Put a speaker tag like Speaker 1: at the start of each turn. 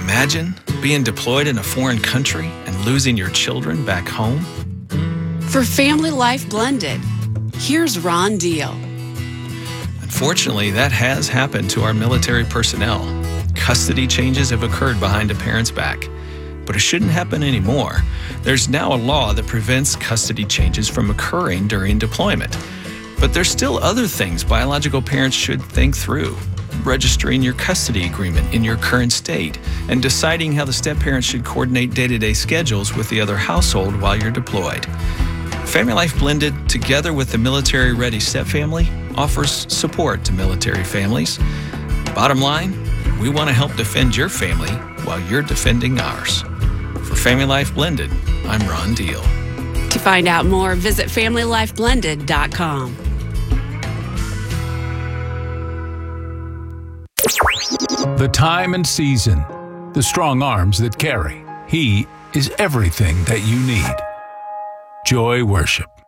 Speaker 1: imagine being deployed in a foreign country and losing your children back home?
Speaker 2: For Family Life Blended, here's Ron Deal.
Speaker 1: Unfortunately, that has happened to our military personnel. Custody changes have occurred behind a parent's back. But it shouldn't happen anymore. There's now a law that prevents custody changes from occurring during deployment. But there's still other things biological parents should think through. Registering your custody agreement in your current state and deciding how the step-parents should coordinate day-to-day schedules with the other household while you're deployed. Family Life Blended, together with the Military Ready Step Family, offers support to military families. Bottom line, we want to help defend your family while you're defending ours. For Family Life Blended, I'm Ron Deal.
Speaker 2: To find out more, visit FamilyLifeBlended.com.
Speaker 3: The time and season, the strong arms that carry. He is everything that you need. Joy Worship.